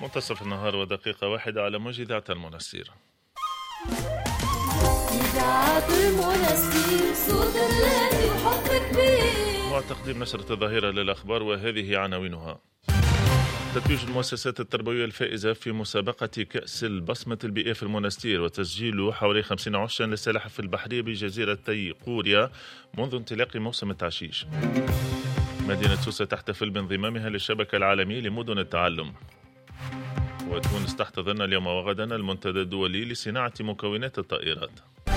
منتصف النهار ودقيقة واحدة على موج إذاعة المنستير. إذاعة المنستير صوت الذي حبك بيه. مع تقديم نشرة الظهيرة للأخبار وهذه عناوينها. تتويج المؤسسات التربوية الفائزة في مسابقة كأس البصمة البيئية في المنستير وتسجيل حوالي 50 عشا للسلاحف البحرية بجزيرتي قوريا منذ انطلاق موسم التعشيش. مدينة سوسة تحتفل بانضمامها للشبكة العالمية لمدن التعلم. وتونس تحتضن اليوم وغدا المنتدى الدولي لصناعة مكونات الطائرات.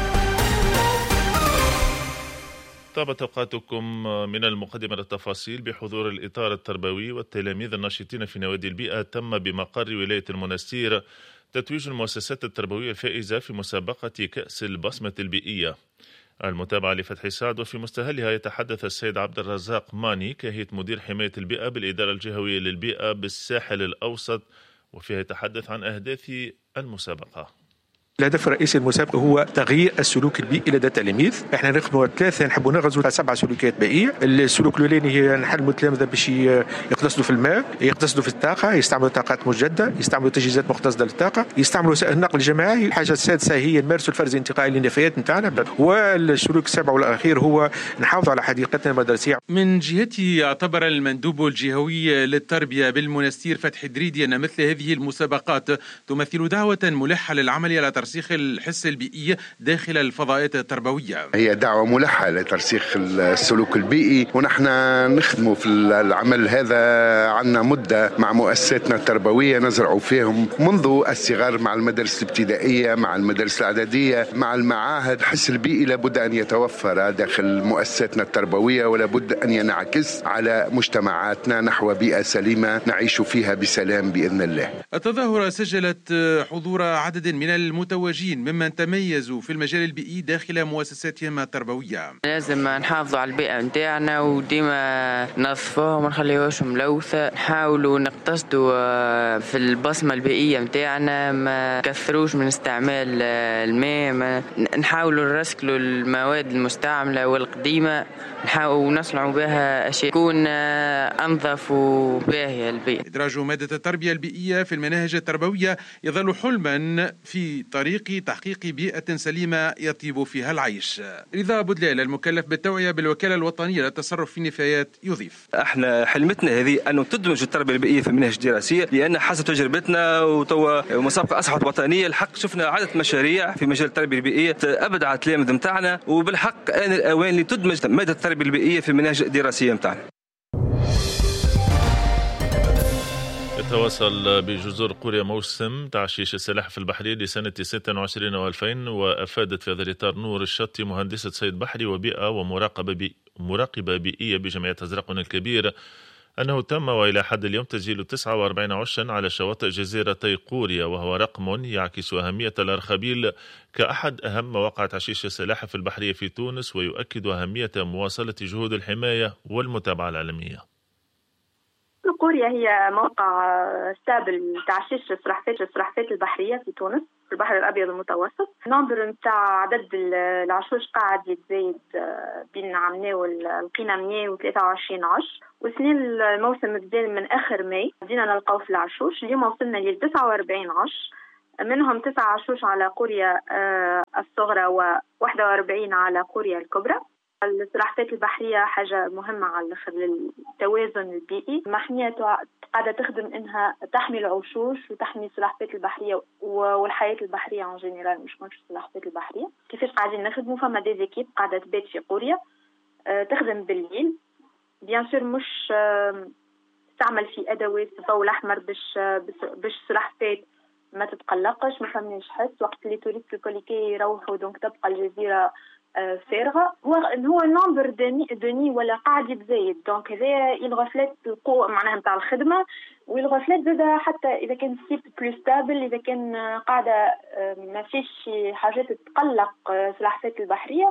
طابت أوقاتكم من المقدمة للتفاصيل بحضور الإطار التربوي والتلاميذ الناشطين في نوادي البيئة. تم بمقر ولاية المنستير تتويج المؤسسات التربوية الفائزة في مسابقة كأس البصمة البيئية. المتابعة لفتح سعد وفي مستهلها يتحدث السيد عبد الرزاق ماني كهيئة مدير حماية البيئة بالإدارة الجهوية للبيئة بالساحل الأوسط، وفيها يتحدث عن أهداف المسابقة. الهدف الرئيسي للمسابقة هو تغيير السلوك البيئي لدى التلاميذ. احنا نخدموا ثلاثة، نحبوا نغزوا 7 سلوكيات بيئية. السلوك الأولاني هي نحلموا التلاميذ باش يقتصدوا في الماء، يقتصدوا في الطاقة، يستعملوا طاقات مجددة، يستعملوا تجهيزات مقتصدة للطاقة، يستعملوا وسائل النقل الجماعي. الحاجة السادسة هي نمارسوا الفرز الانتقائي للنفايات نتاعنا. والسلوك السابع والأخير هو نحافظوا على حديقتنا المدرسية. من جهته اعتبر المندوب الجهوي للتربية بالمنستير فتحي دريدي أن مثل هذه المسابقات تمثل دعوة ملحة للعمل على ترسيخ الحس البيئي داخل الفضاءات التربوية. هي دعوة ملحة لترسيخ السلوك البيئي، ونحن نخدموا في العمل هذا. عنا مدة مع مؤسساتنا التربوية نزرع فيهم منذ الصغر، مع المدارس الابتدائية، مع المدارس الإعدادية، مع المعاهد. الحس البيئي لابد أن يتوفر داخل مؤسساتنا التربوية، ولابد أن ينعكس على مجتمعاتنا نحو بيئة سليمة نعيش فيها بسلام بإذن الله. التظاهرة سجلت حضور عدد من المتوجين ممن تميزوا في المجال البيئي داخل مؤسساتهم التربوية. لازم نحافظوا على البيئة نتاعنا وديما ننظفوها وما نخليوهاش ملوثة. نحاولوا نقتصدوا في البصمة البيئية نتاعنا، ما كثروش من استعمال الماء، نحاولوا نرسكلوا المواد المستعملة والقديمة، نحاولوا نصنعوا بها أشياء تكون أنظف وباهية البيئة. إدراج مادة التربية البيئية في المناهج التربوية يظل حلما في طريق تحقيق بيئة سليمة يطيب فيها العيش. رضا بودلال المكلف بالتوعية بالوكالة الوطنية للتصرف في النفايات يضيف: احنا حلمتنا هذه أنه تدمج التربية البيئية في المناهج الدراسية، لأن حسب تجربتنا وتوا مسابقة أصبحت وطنية. الحق شفنا عدة مشاريع في مجال التربية البيئية أبدع التلاميذ متاعنا، وبالحق آن الأوان لتدمج مادة التربية البيئية في المناهج الدراسية متاعنا. يتواصل بجزر قوريا موسم تعشيش السلاحف البحرية لسنة 26 و2000. وأفادت في هذا الإطار نور الشطي مهندسة صيد بحري وبيئة ومراقبة بيئية بجمعية أزرقون الكبير أنه تم وإلى حد اليوم تسجيل 49 عشا على شواطئ جزيرتي قوريا، وهو رقم يعكس أهمية الأرخبيل كأحد أهم مواقع تعشيش السلاحف البحرية في تونس، ويؤكد أهمية مواصلة جهود الحماية والمتابعة العالمية. قوريا هي موقع ستابل تعشيش السلاحفات البحرية في تونس في البحر الأبيض المتوسط. النمبر نتاع عدد العشوش قاعد يتزايد بين عامنا والقينا 123 عش، وسنين الموسم بدا من آخر ماي بدينا نلقاو في العشوش. اليوم وصلنا ل 49 عش، منهم 9 عشوش على قوريا الصغرى و41 على قوريا الكبرى. السلاحفات البحرية حاجة مهمة على الآخر للتوازن البيئي. المحمية قاعدة تخدم إنها تحمي العشوش وتحمي السلاحفات البحرية والحياة البحرية عن جنرال، مش السلاحفات البحرية. كيفاش قاعدين نخدموا؟ فما ديزيكيب قاعدة تبات في قوريا تخدم بالليل، بيان سور مش تعمل في أدوات الضوء الأحمر باش السلاحفات ما تتقلقش، ما فماش حس وقت اللي توريست الكوليكي يروحوا، دونك تبقى الجزيرة فارغة. هو النمبر دوني ولا قاعد يتزايد، دونك هذا يلغفلات القوة معناها نتاع الخدمة، ويلغفلات زادة حتى إذا كان سيب بلو ستابل، إذا كان قاعدة ما فيش حاجات تقلق سلاحفات البحرية.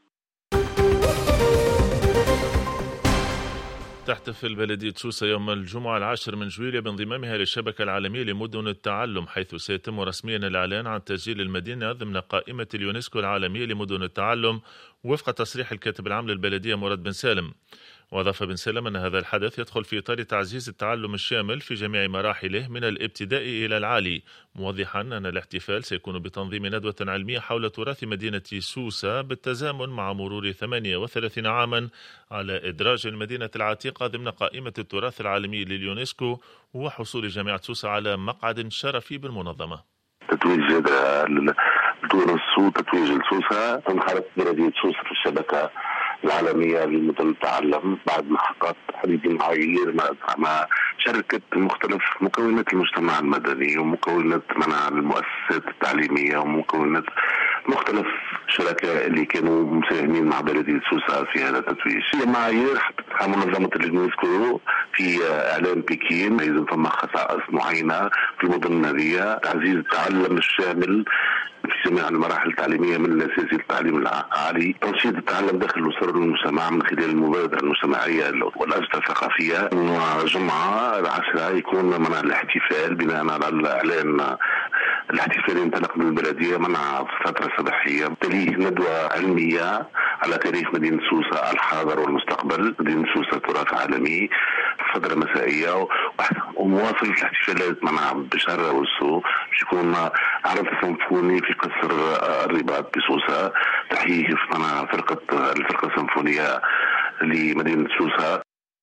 تحتفل بلدية سوسة يوم الجمعة 10 من جويلية بانضمامها للشبكة العالمية لمدن التعلم، حيث سيتم رسميا الإعلان عن تسجيل المدينة ضمن قائمة اليونسكو العالمية لمدن التعلم وفق تصريح الكاتب العام للبلدية مراد بن سالم. وأضاف بن سلم أن هذا الحدث يدخل في إطار تعزيز التعلم الشامل في جميع مراحله من الابتداء إلى العالي، موضحا أن الاحتفال سيكون بتنظيم ندوة علمية حول تراث مدينة سوسة بالتزامن مع مرور 38 عاما على إدراج المدينة العتيقة ضمن قائمة التراث العالمي لليونسكو، وحصول جامعة سوسة على مقعد شرفي بالمنظمة. تتويج تونس وتتويج لسوسة، انخرطت بلدية سوسة في الشبكة العالمية لمدن التعلم بعد ما حققت عديد المعايير مع شركة مختلف مكونات المجتمع المدني ومكونات المؤسسات التعليمية ومكونات مختلف شركاء اللي كانوا مساهمين مع بلدية سوسة في هذا التتويج. هي معايير حطتها منظمة اليونسكو في إعلان بكين، إذا ثم خصائص معينة في المدن هذه، تعزيز التعلم الشامل في جميع المراحل التعليمية من الأساسي للتعليم العالي، تنشيط التعلم داخل الأسر والمجتمع من خلال المبادرة المجتمعية والأنشطة الثقافية. جمعة 10 يكون منع الاحتفال بناء على الإعلان الاحتفالي انطلق من البلدية منع فترة صباحية، تليه ندوة علمية على تاريخ مدينة سوسة الحاضر والمستقبل، مدينة سوسة تراث عالمي، فترة مسائية ومواصل الاحتفالات مع بشارة والسو باش يكون عرض سيمفوني في قصر الرباط بسوسة، تحيي الفرقة السيمفونية لمدينة سوسة.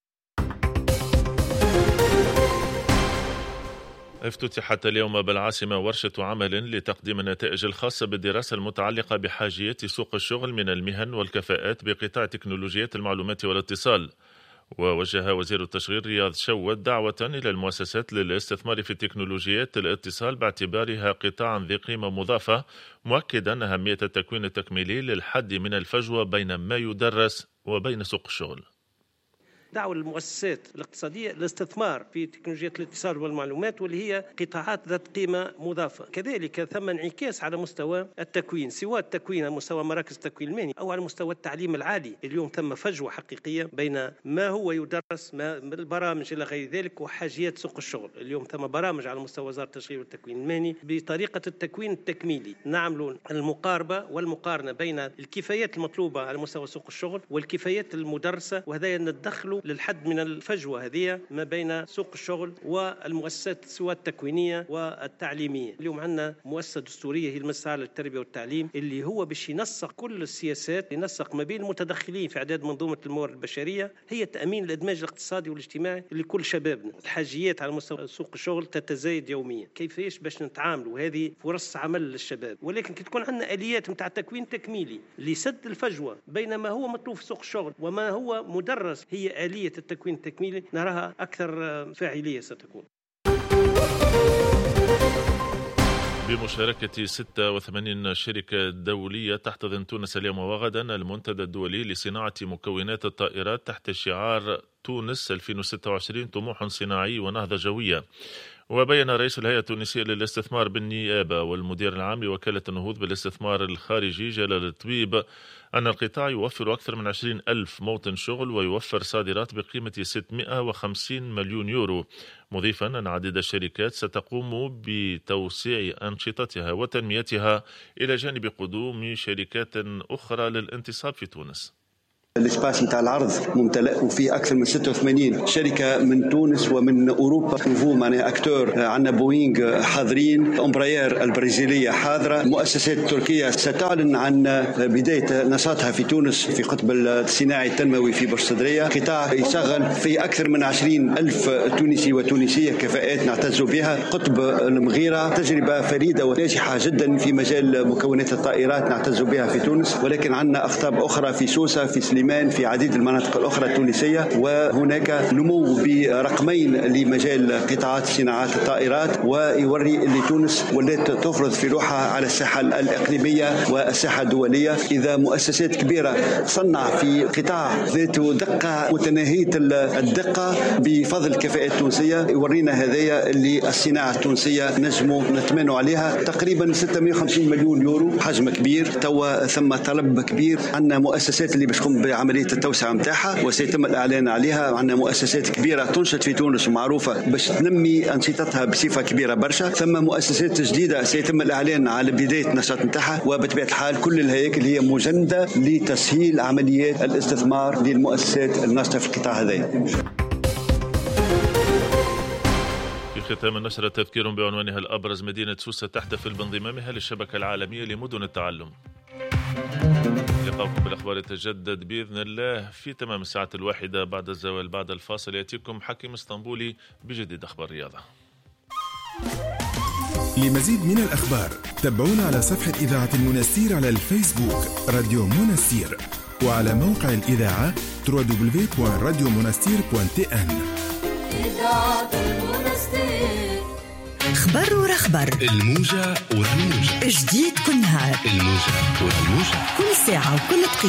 افتتحت اليوم بالعاصمة ورشة عمل لتقديم النتائج الخاصة بالدراسة المتعلقة بحاجيات سوق الشغل من المهن والكفاءات بقطاع تكنولوجيات المعلومات والاتصال. ووجه وزير التشغيل رياض شواد دعوة إلى المؤسسات للاستثمار في تكنولوجيات الاتصال باعتبارها قطاعا ذي قيمة مضافة، مؤكدا أهمية التكوين التكميلي للحد من الفجوة بين ما يدرس وبين سوق الشغل. دعوة للمؤسسات الاقتصادية للاستثمار في تكنولوجيات الاتصال والمعلومات واللي هي قطاعات ذات قيمة مضافة. كذلك ثم انعكاس على مستوى التكوين، سواء التكوين على مستوى مراكز التكوين المهني أو على مستوى التعليم العالي. اليوم ثم فجوة حقيقية بين ما هو يدرس من البرامج إلى غير ذلك وحاجيات سوق الشغل. اليوم ثم برامج على مستوى وزارة التشغيل والتكوين المهني بطريقة التكوين التكميلي، نعمل المقاربة والمقارنة بين الكفايات المطلوبة على مستوى سوق الشغل والكفايات المدرسة، وهذا ندخل للحد من الفجوة هذه ما بين سوق الشغل والمؤسسات سواء التكوينية والتعليمية. اليوم عندنا مؤسسة دستورية هي المجلس للتربية والتعليم اللي هو باش ينسق كل السياسات، ينسق ما بين المتدخلين في إعداد منظومة الموارد البشرية، هي تأمين الإدماج الاقتصادي والاجتماعي لكل شبابنا. الحاجيات على مستوى سوق الشغل تتزايد يوميا، كيفاش باش نتعاملوا، هذه فرص عمل للشباب. ولكن كي تكون عندنا آليات متاع تكوين تكميلي لسد الفجوة بين ما هو مطلوب في سوق الشغل وما هو مدرس، هي آلية التكوين التكميلي نراها أكثر فاعلية ستكون. بمشاركة 86 شركة دولية تحتضن تونس اليوم وغدا المنتدى الدولي لصناعة مكونات الطائرات تحت شعار تونس 2026 طموح صناعي ونهضة جوية. وبين رئيس الهيئة التونسية للاستثمار بالنيابة والمدير العام لوكالة النهوض بالاستثمار الخارجي جلال الطبيب أن القطاع يوفر أكثر من 20,000 موطن شغل ويوفر صادرات بقيمة 650 مليون يورو، مضيفا أن عديد الشركات ستقوم بتوسيع أنشطتها وتنميتها إلى جانب قدوم شركات أخرى للانتصاب في تونس. الاسباس نتاع العرض ممتلئ وفي اكثر من 86 شركه من تونس ومن اوروبا، نفو معناها اكتور. عندنا بوينغ حاضرين، امبراير البرازيليه حاضره، المؤسسات التركيه ستعلن عن بدايه نشاطها في تونس في قطب الصناعي التنموي في بورصدريه، قطاع يشغل في اكثر من 20,000 تونسي وتونسيه، كفاءات نعتز بها. قطب المغيره تجربه فريده وناجحه جدا في مجال مكونات الطائرات نعتز بها في تونس، ولكن عندنا اقطاب اخرى في سوسه، في سليمان، في عديد المناطق الأخرى التونسية. وهناك نمو برقمين لمجال قطاعات صناعات الطائرات، ويوري اللي تونس ولات تفرض في روحها على الساحة الإقليمية والساحة الدولية. إذا مؤسسات كبيرة تصنع في قطاع ذات دقة متناهية الدقة بفضل الكفاءات التونسية، يورينا هذايا اللي الصناعة التونسية نجموا نتمنوا عليها. تقريبا 650 مليون يورو، حجم كبير، توا ثم طلب كبير. عندنا مؤسسات اللي باش تقوم عملية التوسعة متاعها وسيتم الإعلان عليها. عندنا مؤسسات كبيرة تنشط في تونس ومعروفة باش تنمي أنشطتها بصفة كبيرة برشا. ثم مؤسسات جديدة سيتم الإعلان على بداية النشاط متاعها، وبطبيعة الحال كل الهياكل هي مجندة لتسهيل عمليات الاستثمار للمؤسسات الناشطة في القطاع هذا. في ختام النشرة تذكير بعنوانها الأبرز: مدينة سوسة تحتفل بانضمامها للشبكة العالمية لمدن التعلم. لقاؤكم بالأخبار يتجدد بإذن الله في تمام الساعة 1 بعد الزوال. بعد الفاصل يأتيكم حكيم اسطنبولي بجديد أخبار الرياضة. لمزيد من الأخبار تابعونا على صفحة إذاعة المنستير على الفيسبوك راديو منستير، وعلى موقع الإذاعة www.radiomonastir.tn. إذاعة المنستير. خبر ورا خبر، الموجة ورا الموجة، جديد كل نهار، الموجة ورا الموجة، كل ساعة وكل دقيقة.